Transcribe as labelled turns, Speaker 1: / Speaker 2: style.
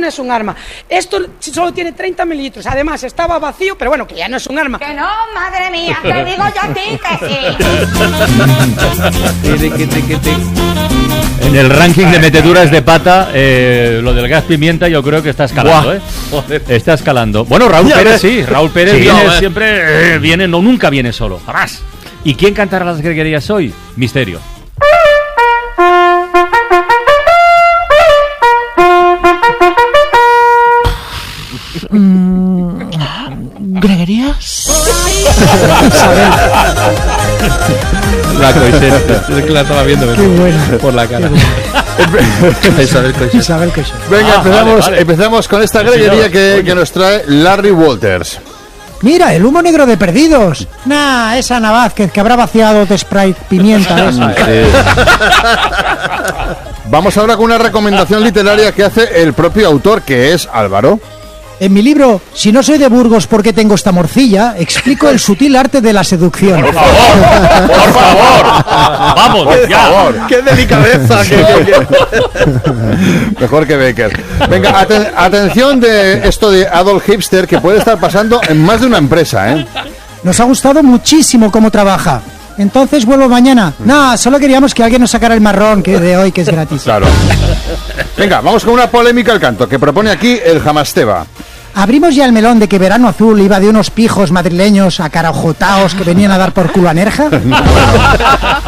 Speaker 1: es un arma. Esto solo tiene 30 mililitros. Además, estaba vacío, pero bueno, que ya no es un arma.
Speaker 2: Que no, madre mía, te digo yo a ti que sí.
Speaker 3: En el ranking de meteduras de pata, lo del gas pimienta yo creo que está escalando, Está escalando. Bueno, Raúl Pérez sí, Raúl Pérez viene siempre, nunca viene solo, jamás. ¿Y quién cantará las greguerías hoy? Misterio.
Speaker 4: ¿Greguerías?
Speaker 5: La Coixet. Es que la estaba viendo.
Speaker 4: Qué buena.
Speaker 5: Por la cara.
Speaker 4: Isabel Coixet.
Speaker 6: Venga, empezamos con esta greguería que nos trae Larry Walters.
Speaker 4: Mira, el humo negro de Perdidos. Nah, es Ana Vázquez, que habrá vaciado de Sprite pimienta.
Speaker 6: Vamos ahora con una recomendación literaria que hace el propio autor, que es Álvaro.
Speaker 4: En mi libro, Si no soy de Burgos, ¿por qué tengo esta morcilla?, explico el sutil arte de la seducción.
Speaker 3: ¡Por favor! ¡Vamos, ya!
Speaker 6: Favor.
Speaker 5: ¡Qué delicadeza!
Speaker 6: Mejor que Becker. Venga, atención de esto de Adolf Hipster, que puede estar pasando en más de una empresa, ¿eh?
Speaker 4: Nos ha gustado muchísimo cómo trabaja. Entonces vuelvo mañana. No, solo queríamos que alguien nos sacara el marrón que de hoy, que es gratis.
Speaker 6: Claro. Venga, vamos con una polémica al canto que propone aquí el Jamasteba.
Speaker 4: Abrimos ya el melón de que Verano Azul iba de unos pijos madrileños acarajotaos que venían a dar por culo a Nerja.